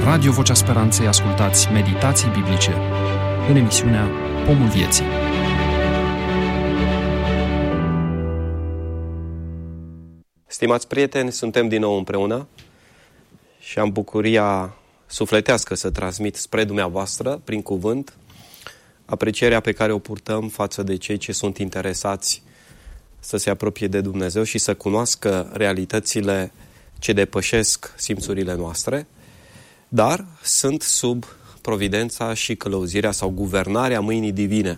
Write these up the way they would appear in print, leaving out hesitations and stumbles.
Radio Vocea Speranței ascultați meditații biblice în emisiunea Pomul Vieții. Stimați prieteni, suntem din nou împreună și am bucuria sufletească să transmit spre dumneavoastră, prin cuvânt, aprecierea pe care o purtăm față de cei ce sunt interesați să se apropie de Dumnezeu și să cunoască realitățile ce depășesc simțurile noastre, dar sunt sub providența și călăuzirea sau guvernarea mâinii divine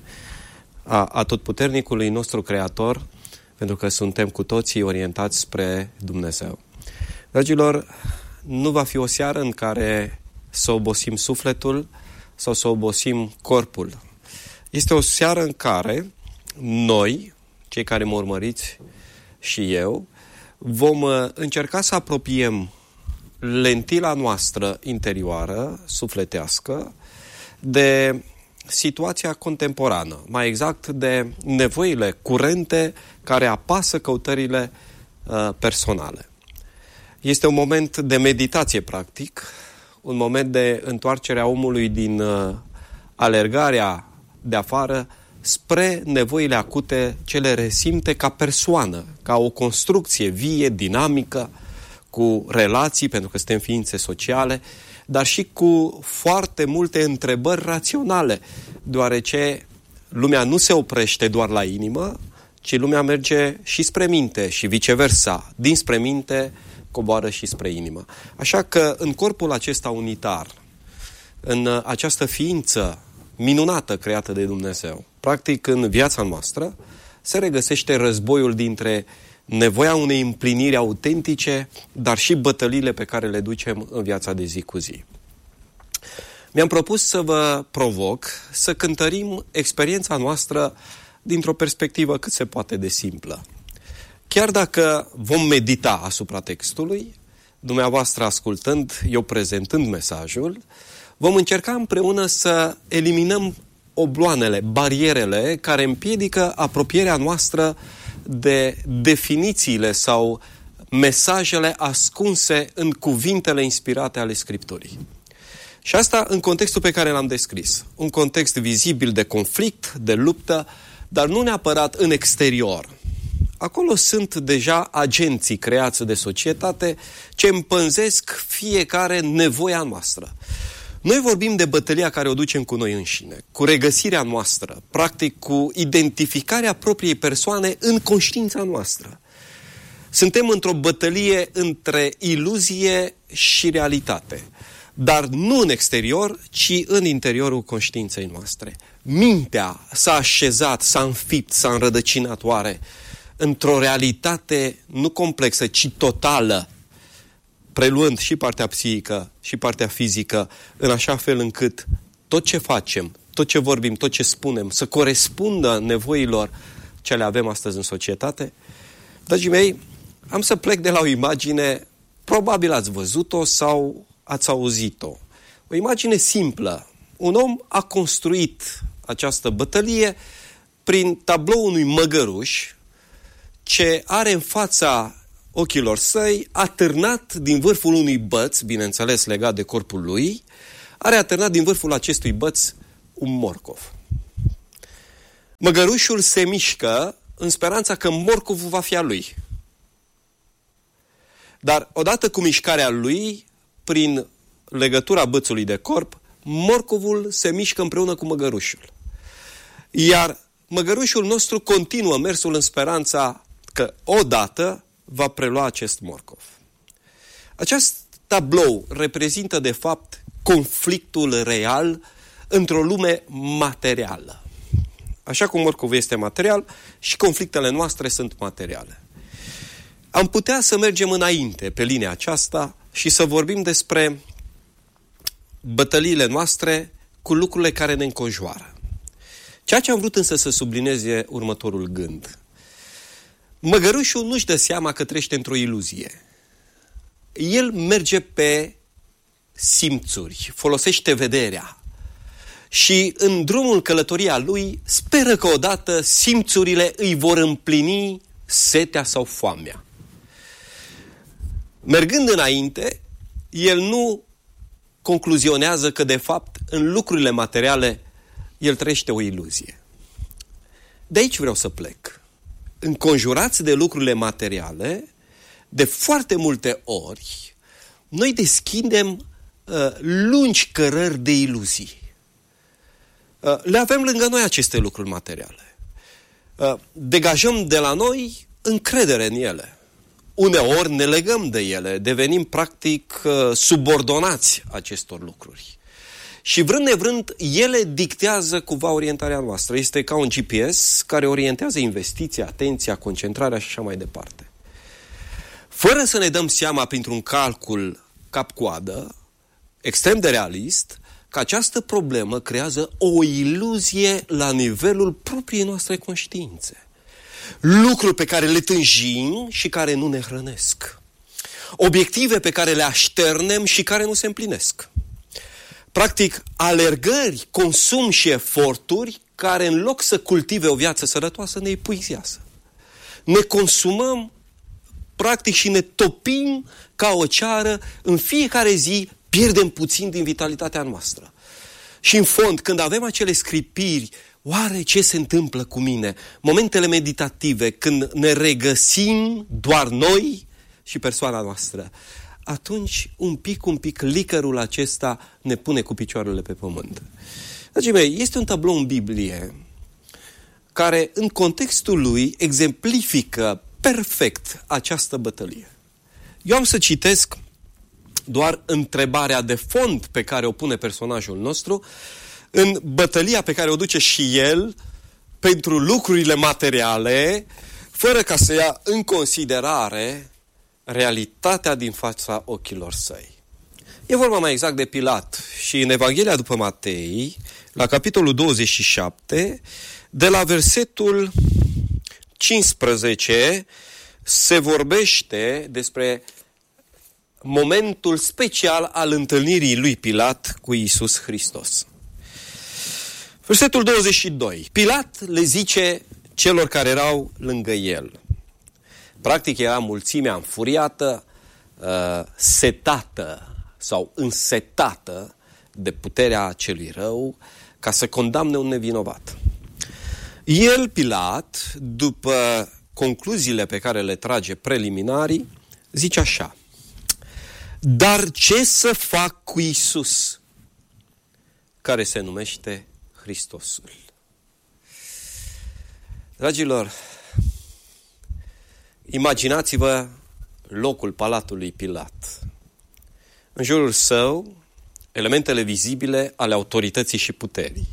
a Atotputernicului nostru Creator, pentru că suntem cu toții orientați spre Dumnezeu. Dragilor, nu va fi o seară în care să obosim sufletul sau să obosim corpul. Este o seară în care noi, cei care mă urmăriți și eu, vom încerca să apropiem lentila noastră interioară, sufletească, de situația contemporană, mai exact de nevoile curente care apasă căutările personale. Este un moment de meditație, practic, un moment de întoarcere a omului din alergarea de afară spre nevoile acute ce le resimte ca persoană, ca o construcție vie, dinamică, cu relații, pentru că suntem ființe sociale, dar și cu foarte multe întrebări raționale, deoarece lumea nu se oprește doar la inimă, ci lumea merge și spre minte și viceversa, dinspre minte coboară și spre inimă. Așa că în corpul acesta unitar, în această ființă minunată creată de Dumnezeu, practic în viața noastră, se regăsește războiul dintre nevoia unei împliniri autentice, dar și bătăliile pe care le ducem în viața de zi cu zi. Mi-am propus să vă provoc să cântărim experiența noastră dintr-o perspectivă cât se poate de simplă. Chiar dacă vom medita asupra textului, dumneavoastră ascultând, eu prezentând mesajul, vom încerca împreună să eliminăm obloanele, barierele care împiedică apropierea noastră de definițiile sau mesajele ascunse în cuvintele inspirate ale Scripturii. Și asta în contextul pe care l-am descris. Un context vizibil de conflict, de luptă, dar nu neapărat în exterior. Acolo sunt deja agenții creați de societate ce împânzesc fiecare nevoia noastră. Noi vorbim de bătălia care o ducem cu noi înșine, cu regăsirea noastră, practic cu identificarea propriei persoane în conștiința noastră. Suntem într-o bătălie între iluzie și realitate, dar nu în exterior, ci în interiorul conștiinței noastre. Mintea s-a așezat, s-a înfipt, s-a înrădăcinat oare într-o realitate nu complexă, ci totală, preluând și partea psihică și partea fizică, în așa fel încât tot ce facem, tot ce vorbim, tot ce spunem, să corespundă nevoilor ce le avem astăzi în societate. Dragii mei, am să plec de la o imagine, probabil ați văzut-o sau ați auzit-o. O imagine simplă. Un om a construit această bătălie prin tabloul unui măgăruș ce are în fața ochilor săi, atârnat din vârful unui băț, bineînțeles legat de corpul lui, are atârnat din vârful acestui băț un morcov. Măgărușul se mișcă în speranța că morcovul va fi a lui. Dar odată cu mișcarea lui, prin legătura bățului de corp, morcovul se mișcă împreună cu măgărușul. Iar măgărușul nostru continuă mersul în speranța că odată va prelua acest morcov. Acest tablou reprezintă, de fapt, conflictul real într-o lume materială. Așa cum morcovul este material, și conflictele noastre sunt materiale. Am putea să mergem înainte pe linia aceasta și să vorbim despre bătăliile noastre cu lucrurile care ne înconjoară. Ceea ce am vrut însă să subliniez e următorul gând. Măgărușul nu-și dă seama că trăiește într-o iluzie. El merge pe simțuri, folosește vederea și în drumul călătoria lui speră că odată simțurile îi vor împlini setea sau foamea. Mergând înainte, el nu concluzionează că, de fapt, în lucrurile materiale, el trăiește o iluzie. De aici vreau să plec. Înconjurați de lucrurile materiale, de foarte multe ori, noi deschidem lungi cărări de iluzii. Le avem lângă noi aceste lucruri materiale. Degajăm de la noi încredere în ele. Uneori ne legăm de ele, devenim practic subordonați acestor lucruri. Și vrând nevrând, ele dictează cumva orientarea noastră. Este ca un GPS care orientează investiția, atenția, concentrarea și așa mai departe. Fără să ne dăm seama printr-un calcul cap-coadă, extrem de realist, că această problemă creează o iluzie la nivelul propriei noastre conștiințe. Lucruri pe care le tânjim și care nu ne hrănesc. Obiective pe care le așternem și care nu se împlinesc. Practic, alergări, consum și eforturi care în loc să cultive o viață sănătoasă ne epuizează. Ne consumăm practic și ne topim ca o ceară, în fiecare zi pierdem puțin din vitalitatea noastră. Și în fond, când avem acele sclipiri, oare ce se întâmplă cu mine? Momentele meditative, când ne regăsim doar noi și persoana noastră, atunci un pic licărul acesta ne pune cu picioarele pe pământ. Dragii mei, este un tablou în Biblie care în contextul lui exemplifică perfect această bătălie. Eu am să citesc doar întrebarea de fond pe care o pune personajul nostru în bătălia pe care o duce și el pentru lucrurile materiale, fără ca să ia în considerare realitatea din fața ochilor săi. E vorba mai exact de Pilat și în Evanghelia după Matei, la capitolul 27, de la versetul 15, se vorbește despre momentul special al întâlnirii lui Pilat cu Iisus Hristos. Versetul 22. Pilat le zice celor care erau lângă el. Practic era mulțimea înfuriată, setată sau însetată de puterea celui rău ca să condamne un nevinovat. El, Pilat, după concluziile pe care le trage preliminarii, zice așa: dar ce să fac cu Iisus, care se numește Hristosul? Dragilor, imaginați-vă locul palatului Pilat. În jurul său, elementele vizibile ale autorității și puterii.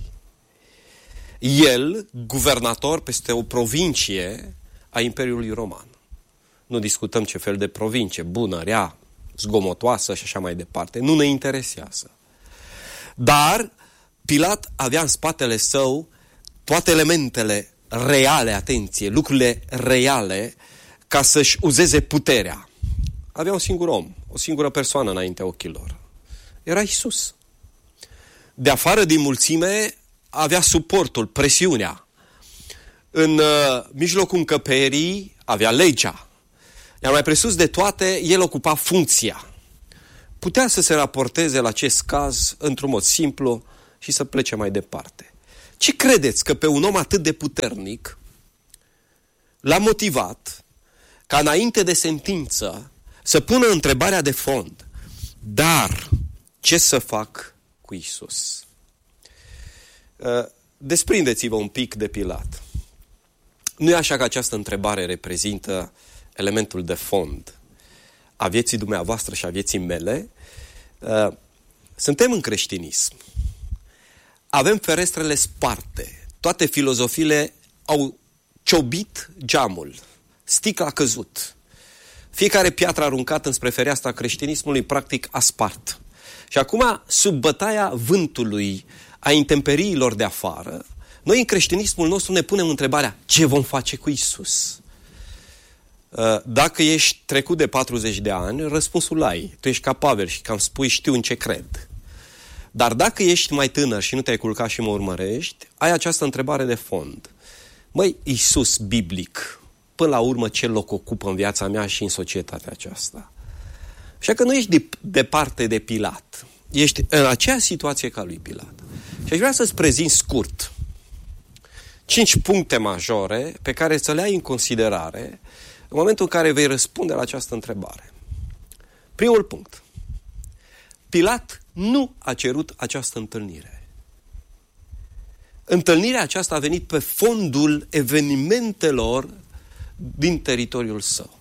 El, guvernator peste o provincie a Imperiului Roman. Nu discutăm ce fel de provincie, bună, rea, zgomotoasă și așa mai departe. Nu ne interesează. Dar Pilat avea în spatele său toate elementele reale, atenție, lucrurile reale, ca să-și uzeze puterea. Avea un singur om, o singură persoană înaintea ochilor. Era Iisus. De afară din mulțime avea suportul, presiunea. În mijlocul încăperii avea legea. Iar mai presus de toate, el ocupa funcția. Putea să se raporteze la acest caz într-un mod simplu și să plece mai departe. Ce credeți că pe un om atât de puternic l-a motivat ca înainte de sentință să pună întrebarea de fond: dar ce să fac cu Iisus? Desprindeți-vă un pic de Pilat. Nu e așa că această întrebare reprezintă elementul de fond a vieții dumneavoastră și a vieții mele? Suntem în creștinism. Avem ferestrele sparte. Toate filozofiile au ciobit geamul. Sticla a căzut. Fiecare piatră aruncată înspre fereastra creștinismului practic a spart. Și acum, sub bătaia vântului, a intemperiilor de afară, noi în creștinismul nostru ne punem întrebarea: ce vom face cu Iisus? Dacă ești trecut de 40 de ani, răspunsul ai. Tu ești capabil și cam spui: știu în ce cred. Dar dacă ești mai tânăr și nu te-ai culcat și mă urmărești, ai această întrebare de fond. Măi, Iisus biblic, până la urmă ce loc ocupă în viața mea și în societatea aceasta? Așa că nu ești departe de Pilat. ești în aceeași situație ca lui Pilat. Și aș vrea să-ți prezint scurt 5 puncte majore pe care să le ai în considerare în momentul în care vei răspunde la această întrebare. Primul punct. Pilat nu a cerut această întâlnire. Întâlnirea aceasta a venit pe fondul evenimentelor din teritoriul său.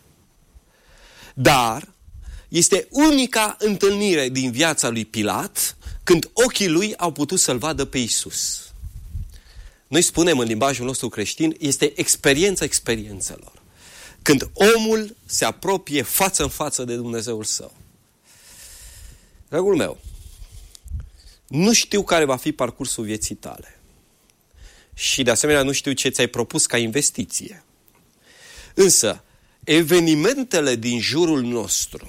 Dar este unica întâlnire din viața lui Pilat când ochii lui au putut să-L vadă pe Iisus. Noi spunem în limbajul nostru creștin, este experiența experiențelor. Când omul se apropie față în față de Dumnezeul său. Dragul meu, nu știu care va fi parcursul vieții tale. Și de asemenea nu știu ce ți-ai propus ca investiție. Însă, evenimentele din jurul nostru,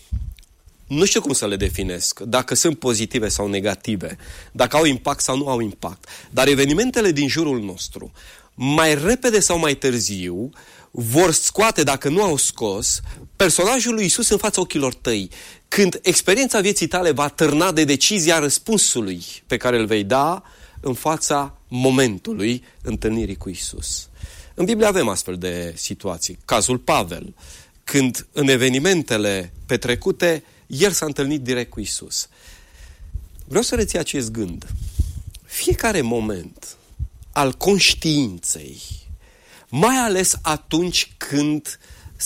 nu știu cum să le definesc, dacă sunt pozitive sau negative, dacă au impact sau nu au impact, dar evenimentele din jurul nostru, mai repede sau mai târziu, vor scoate, dacă nu au scos, personajul lui Iisus în fața ochilor tăi, când experiența vieții tale va târna de decizia răspunsului pe care îl vei da în fața momentului întâlnirii cu Iisus. În Biblie avem astfel de situații. Cazul Pavel, când în evenimentele petrecute, el s-a întâlnit direct cu Iisus. Vreau să reții acest gând. Fiecare moment al conștiinței, mai ales atunci când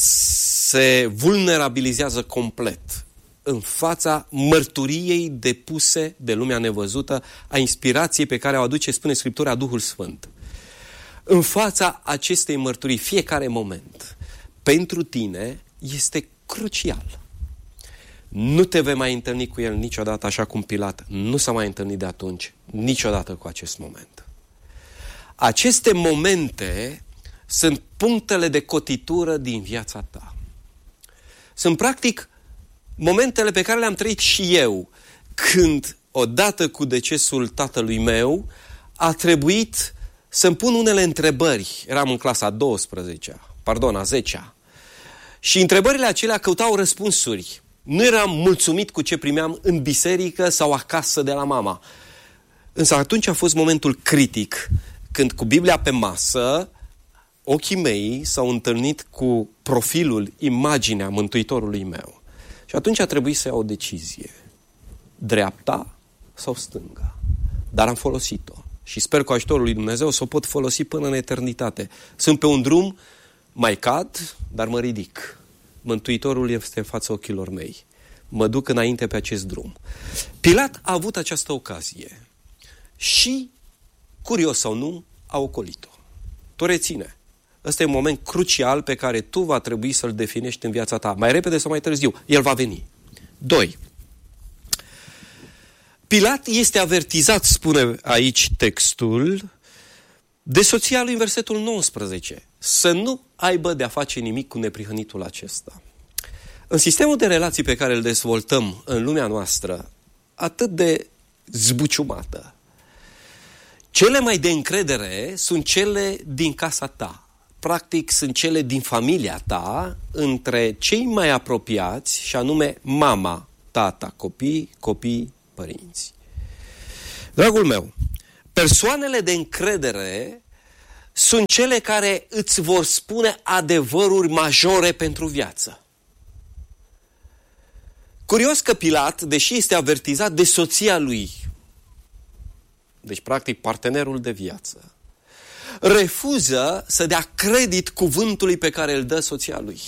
se vulnerabilizează complet în fața mărturiei depuse de lumea nevăzută, a inspirației pe care o aduce, spune Scriptura, Duhul Sfânt. În fața acestei mărturii, fiecare moment, pentru tine, este crucial. Nu te vei mai întâlni cu el niciodată, așa cum Pilat nu s-a mai întâlnit de atunci, niciodată cu acest moment. Aceste momente sunt punctele de cotitură din viața ta. Sunt practic momentele pe care le-am trăit și eu, când, odată cu decesul tatălui meu, a trebuit să-mi pun unele întrebări. Eram în clasa a 10-a. Și întrebările acelea căutau răspunsuri. Nu eram mulțumit cu ce primeam în biserică sau acasă de la mama. Însă atunci a fost momentul critic, când cu Biblia pe masă, ochii mei s-au întâlnit cu profilul, imaginea Mântuitorului meu. Și atunci a trebuit să iau o decizie. Dreapta sau stânga. Dar am folosit-o. Și sper cu ajutorul lui Dumnezeu să o pot folosi până în eternitate. Sunt pe un drum, mai cad, dar mă ridic. Mântuitorul este în fața ochilor mei. Mă duc înainte pe acest drum. Pilat a avut această ocazie. Și, curios sau nu, a ocolit-o. Tu reține. Ăsta e un moment crucial pe care tu va trebui să-l definești în viața ta. Mai repede sau mai târziu. El va veni. 2. Pilat este avertizat, spune aici textul, de soția lui în versetul 19. Să nu aibă de-a face nimic cu neprihănitul acesta. În sistemul de relații pe care îl dezvoltăm în lumea noastră, atât de zbuciumată, cele mai de încredere sunt cele din casa ta. Practic sunt cele din familia ta, între cei mai apropiați, și anume mama, tata, copii, părinți. Dragul meu, persoanele de încredere sunt cele care îți vor spune adevăruri majore pentru viață. Curios că Pilat, deși este avertizat de soția lui, deci practic partenerul de viață, refuză să dea credit cuvântului pe care îl dă soția lui.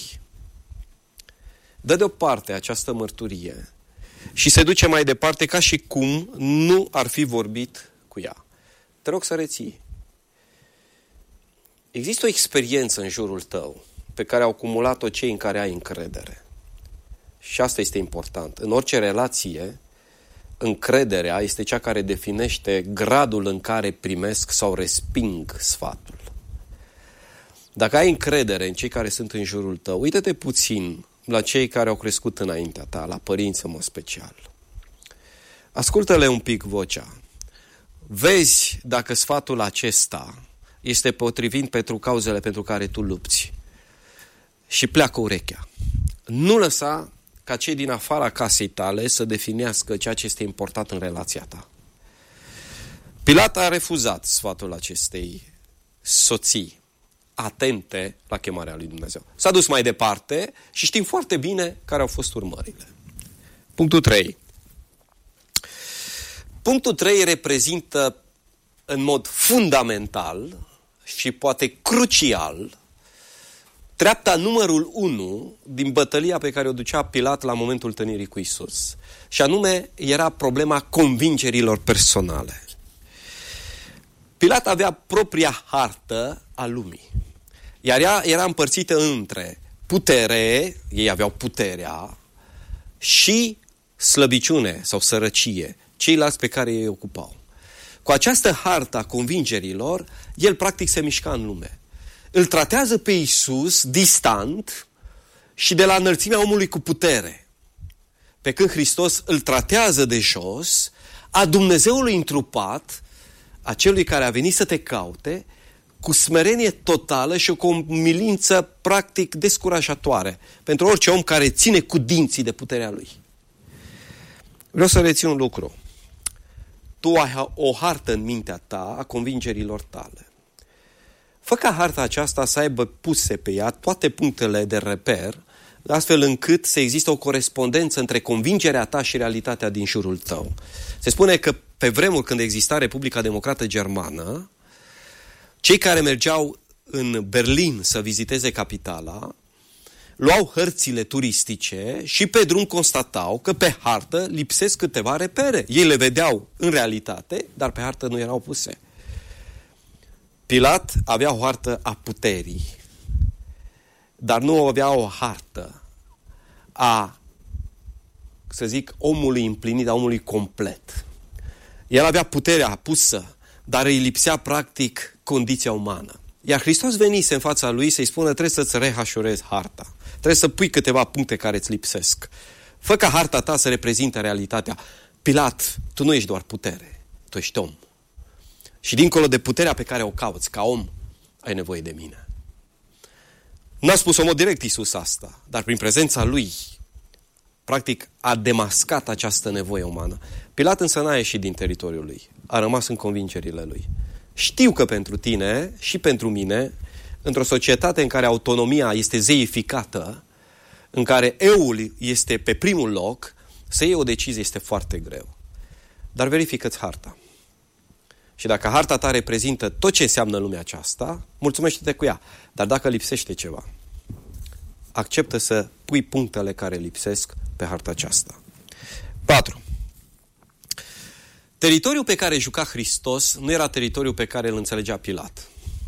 Dă deoparte această mărturie și se duce mai departe ca și cum nu ar fi vorbit cu ea. Te rog să reții. Există o experiență în jurul tău pe care au acumulat-o cei în care ai încredere. Și asta este important. În orice relație, încrederea este cea care definește gradul în care primesc sau resping sfatul. Dacă ai încredere în cei care sunt în jurul tău, uită-te puțin la cei care au crescut înaintea ta, la părinți în mod special. Ascultă-le un pic vocea. Vezi dacă sfatul acesta este potrivit pentru cauzele pentru care tu lupți. Și pleacă urechea. Nu lăsa ca cei din afara casei tale să definească ceea ce este important în relația ta. Pilat a refuzat sfatul acestei soții atente la chemarea lui Dumnezeu. S-a dus mai departe și știm foarte bine care au fost urmările. Punctul 3. Punctul 3 reprezintă în mod fundamental și poate crucial treapta numărul 1 din bătălia pe care o ducea Pilat la momentul întâlnirii cu Iisus. Și anume era problema convingerilor personale. Pilat avea propria hartă a lumii. Iar ea era împărțită între putere, ei aveau puterea, și slăbiciune sau sărăcie, ceilalți pe care ei ocupau. Cu această hartă a convingerilor, el practic se mișca în lume. Îl tratează pe Iisus distant și de la înălțimea omului cu putere. Pe când Hristos îl tratează de jos, a Dumnezeului întrupat, a celui care a venit să te caute, cu smerenie totală și o umilință practic descurajatoare pentru orice om care ține cu dinții de puterea lui. Vreau să rețin un lucru. Tu ai o hartă în mintea ta a convingerilor tale. Fă ca harta aceasta să aibă puse pe ea toate punctele de reper, astfel încât să există o corespondență între convingerea ta și realitatea din jurul tău. Se spune că pe vremuri când exista Republica Democrată Germană, cei care mergeau în Berlin să viziteze capitala, luau hărțile turistice și pe drum constatau că pe hartă lipsesc câteva repere. Ei le vedeau în realitate, dar pe hartă nu erau puse. Pilat avea o hartă a puterii, dar nu avea o hartă a, să zic, omului împlinit, a omului complet. El avea puterea pusă, dar îi lipsea practic condiția umană. Iar Hristos venise în fața lui să-i spună: trebuie să-ți rehașurezi harta. Trebuie să pui câteva puncte care îți lipsesc. Fă ca harta ta să reprezinte realitatea. Pilat, tu nu ești doar putere, tu ești om. Și dincolo de puterea pe care o cauți ca om, ai nevoie de mine. N-a spus în mod direct Iisus asta, dar prin prezența lui, practic, a demascat această nevoie umană. Pilat însă n-a ieșit din teritoriul lui. A rămas în convingerile lui. Știu că pentru tine și pentru mine, într-o societate în care autonomia este zeificată, în care eul este pe primul loc, să iei o decizie este foarte greu. Dar verifică-ți harta. Și dacă harta ta reprezintă tot ce înseamnă lumea aceasta, mulțumește-te cu ea. Dar dacă lipsește ceva, acceptă să pui punctele care lipsesc pe harta aceasta. 4. Teritoriul pe care juca Hristos nu era teritoriul pe care îl înțelegea Pilat.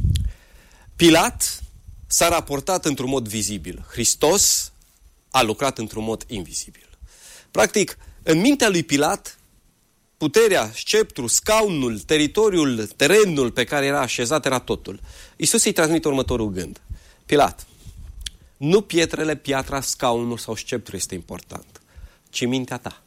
Pilat s-a raportat într-un mod vizibil. Hristos a lucrat într-un mod invizibil. Practic, în mintea lui Pilat, puterea, sceptrul, scaunul, teritoriul, terenul pe care era așezat era totul. Iisus îi transmite următorul gând. Pilat, nu pietrele, piatra, scaunul sau sceptrul este important, ci mintea ta.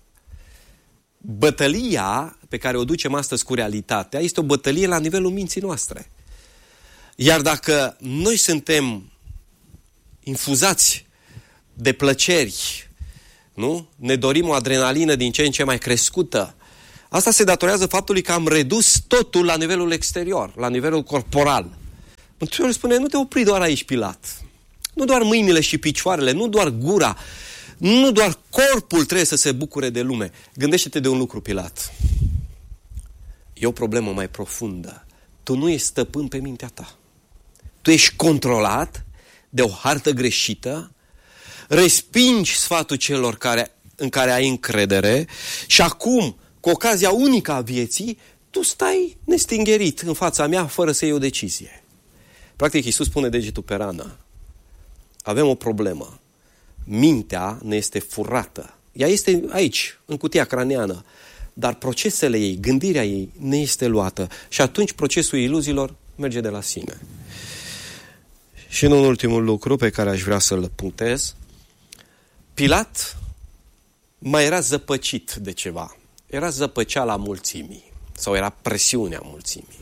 Bătălia pe care o ducem astăzi cu realitatea este o bătălie la nivelul minții noastre. Iar dacă noi suntem infuzați de plăceri, nu? Ne dorim o adrenalină din ce în ce mai crescută, asta se datorează faptului că am redus totul la nivelul exterior, la nivelul corporal. Mântuitorul spune, nu te opri doar aici, Pilat. Nu doar mâinile și picioarele, nu doar gura, nu doar corpul trebuie să se bucure de lume. Gândește-te de un lucru, Pilat. E o problemă mai profundă. Tu nu ești stăpân pe mintea ta. Tu ești controlat de o hartă greșită, respingi sfatul celor în care ai încredere și acum, cu ocazia unică a vieții, tu stai nestingerit în fața mea fără să iei o decizie. Practic, Iisus pune degetul pe rană. Avem o problemă. Mintea ne este furată. Ea este aici, în cutia craneană, dar procesele ei, gândirea ei ne este luată și atunci procesul iluziilor merge de la sine. Și în un ultimul lucru pe care aș vrea să-l punctez, Pilat mai era zăpăcit de ceva. Era zăpăceala mulțimii sau era presiunea mulțimii.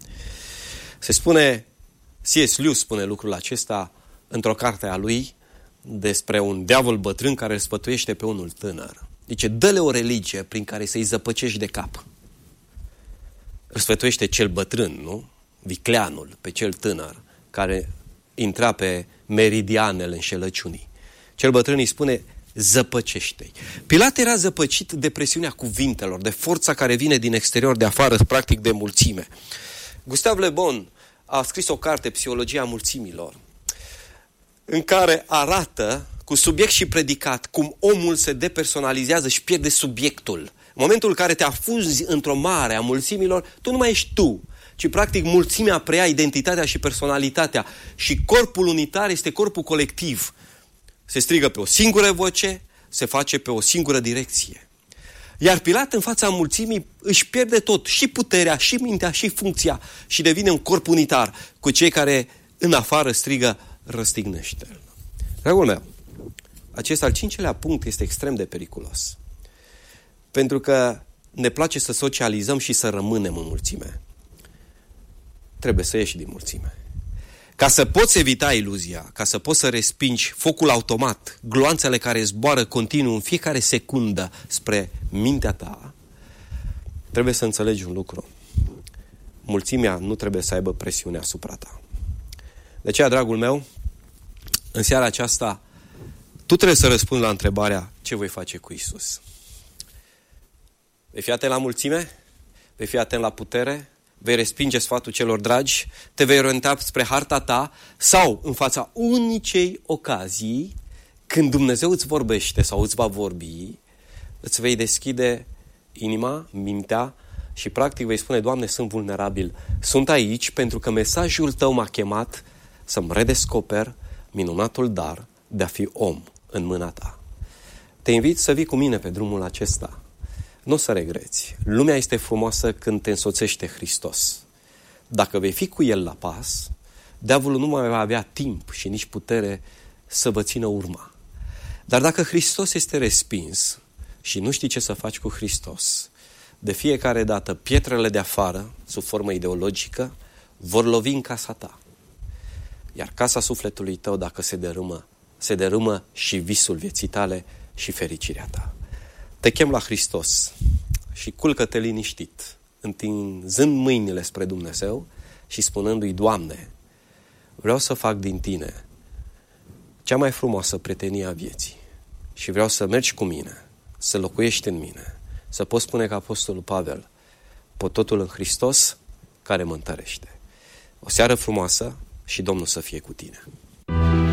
Se spune, C.S. Lewis spune lucrul acesta într-o carte a lui, despre un diavol bătrân care îl sfătuiește pe unul tânăr. Zice, dă-le o religie prin care să-i zăpăcești de cap. Îl sfătuiește cel bătrân, nu? Vicleanul, pe cel tânăr, care intra pe meridianele înșelăciunii. Cel bătrân îi spune, zăpăcește-i. Pilat era zăpăcit de presiunea cuvintelor, de forța care vine din exterior, de afară, practic de mulțime. Gustave Le Bon a scris o carte, Psihologia mulțimilor, în care arată cu subiect și predicat cum omul se depersonalizează și pierde subiectul. În momentul în care te afunzi într-o mare a mulțimilor, tu nu mai ești tu, ci practic mulțimea preia identitatea și personalitatea și corpul unitar este corpul colectiv. Se strigă pe o singură voce, se face pe o singură direcție. Iar Pilat în fața mulțimii își pierde tot, și puterea, și mintea, și funcția și devine un corp unitar cu cei care în afară strigă, răstignește-l. Dragul meu, acest al 5-lea punct este extrem de periculos. Pentru că ne place să socializăm și să rămânem în mulțime. Trebuie să ieși din mulțime. Ca să poți evita iluzia, ca să poți să respingi focul automat, gloanțele care zboară continuu în fiecare secundă spre mintea ta, trebuie să înțelegi un lucru. Mulțimea nu trebuie să aibă presiune asupra ta. De aceea, dragul meu, în seara aceasta, tu trebuie să răspunzi la întrebarea ce voi face cu Iisus. Vei fi atent la mulțime? Vei fi atent la putere? Vei respinge sfatul celor dragi? Te vei orienta spre harta ta? Sau în fața unicei ocazii, când Dumnezeu îți vorbește sau îți va vorbi, îți vei deschide inima, mintea și practic vei spune, Doamne, sunt vulnerabil. Sunt aici pentru că mesajul Tău m-a chemat să-mi redescoper minunatul dar de a fi om în mâna Ta. Te invit să vii cu mine pe drumul acesta. Nu o să regreți. Lumea este frumoasă când te însoțește Hristos. Dacă vei fi cu El la pas, diavolul nu mai va avea timp și nici putere să vă țină urma. Dar dacă Hristos este respins și nu știi ce să faci cu Hristos, de fiecare dată pietrele de afară, sub formă ideologică, vor lovi în casa ta. Iar casa sufletului tău, dacă se dărâmă și visul vieții tale și fericirea ta. Te chem la Hristos și culcă-te liniștit, întinzând mâinile spre Dumnezeu și spunându-i, Doamne, vreau să fac din Tine cea mai frumoasă prietenie a vieții și vreau să mergi cu mine, să locuiești în mine, să poți spune ca Apostolul Pavel, pot totul în Hristos care mă întărește. O seară frumoasă și Domnul să fie cu tine.